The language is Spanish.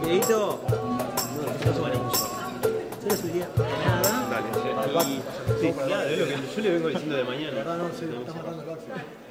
Edito. No se van a impulsar. Yo les subiría nada. Dale. Sí, claro, es lo que yo le vengo diciendo de mañana. No, sí, estamos matando el